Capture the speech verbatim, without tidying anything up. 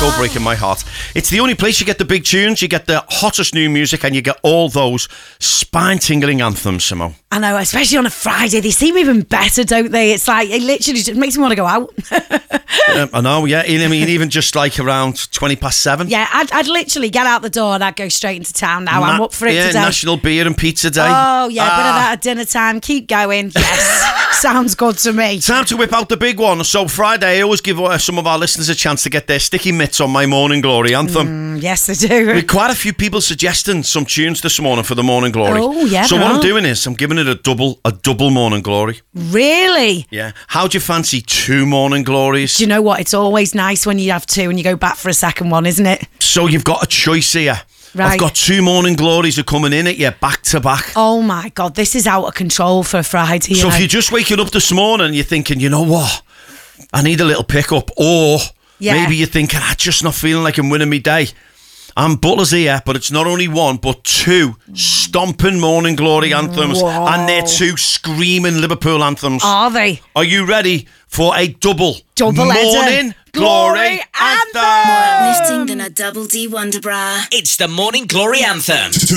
so breaking my heart. It's the only place you get the big tunes, you get the hottest new music, and you get all those spine-tingling anthems, Simo. I know, especially on a Friday. They seem even better, don't they? It's like, it literally just makes me want to go out. um, I know, yeah. I mean, even just like around twenty past seven. Yeah, I'd, I'd literally get out the door and I'd go straight into town now. Na- I'm up for it yeah, today. National Beer and Pizza Day. Oh, yeah, ah. a bit of that at dinner time. Keep going. Yes, sounds good to me. Time to whip out the big one. So Friday, I always give uh, some of our listeners a chance to get their sticky mitts on my Morning Glory anthem. Mm, yes, they do. We had quite a few people suggesting some tunes this morning for the Morning Glory. Oh, yeah. So what are. I'm doing is I'm giving it a double, a double Morning Glory. Really? Yeah. How do you fancy two Morning Glories? Do you know what? It's always nice when you have two and you go back for a second one, isn't it? So you've got a choice here. Right. I've got two Morning Glories are coming in at you back to back. Oh my God, this is out of control for a Friday. So you know? if you're just waking up this morning, you're thinking, you know what? I need a little pickup. Or yeah. maybe you're thinking, I'm just not feeling like I'm winning my day. I'm Butler's here, but it's not only one, but two stomping Morning Glory anthems. Whoa. And they're two screaming Liverpool anthems. Are they? Are you ready for a double, double Morning Glory, Glory anthem? More uplifting than a double D Wonder Bra. It's the Morning Glory anthem.